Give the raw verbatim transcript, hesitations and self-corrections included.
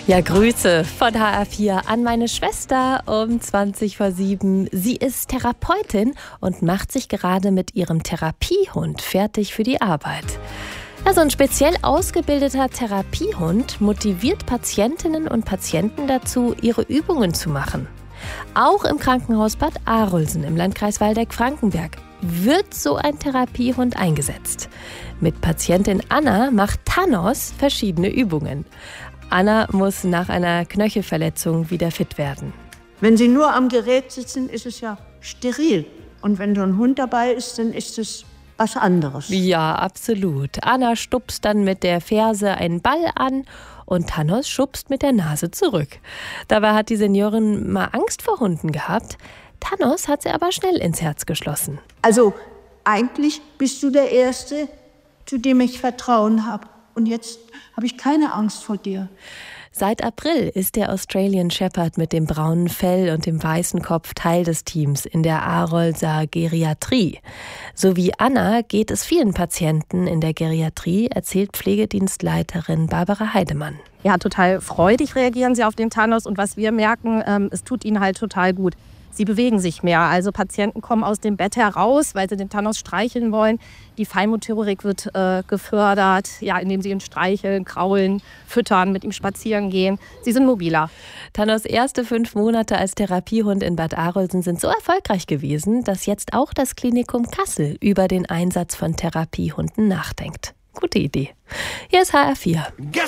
Ja, Grüße von H R vier an meine Schwester um zwanzig vor sieben. Sie ist Therapeutin und macht sich gerade mit ihrem Therapiehund fertig für die Arbeit. Ja, so ein speziell ausgebildeter Therapiehund motiviert Patientinnen und Patienten dazu, ihre Übungen zu machen. Auch im Krankenhaus Bad Arolsen im Landkreis Waldeck-Frankenberg wird so ein Therapiehund eingesetzt. Mit Patientin Anna macht Thanos verschiedene Übungen. Anna muss nach einer Knöchelverletzung wieder fit werden. Wenn Sie nur am Gerät sitzen, ist es ja steril. Und wenn so ein Hund dabei ist, dann ist es was anderes. Ja, absolut. Anna stupst dann mit der Ferse einen Ball an und Thanos schubst mit der Nase zurück. Dabei hat die Seniorin mal Angst vor Hunden gehabt. Thanos hat sie aber schnell ins Herz geschlossen. Also eigentlich bist du der Erste, zu dem ich Vertrauen habe. Und jetzt habe ich keine Angst vor dir. Seit April ist der Australian Shepherd mit dem braunen Fell und dem weißen Kopf Teil des Teams in der Arolser Geriatrie. So wie Anna geht es vielen Patienten in der Geriatrie, erzählt Pflegedienstleiterin Barbara Heidemann. Ja, total freudig reagieren sie auf den Thanos und was wir merken, ähm, es tut ihnen halt total gut. Sie bewegen sich mehr, also Patienten kommen aus dem Bett heraus, weil sie den Thanos streicheln wollen. Die Feinmotorik wird äh, gefördert, ja, indem sie ihn streicheln, kraulen, füttern, mit ihm spazieren gehen. Sie sind mobiler. Thanos' erste fünf Monate als Therapiehund in Bad Arolsen sind so erfolgreich gewesen, dass jetzt auch das Klinikum Kassel über den Einsatz von Therapiehunden nachdenkt. Gute Idee. Hier ist H R vier.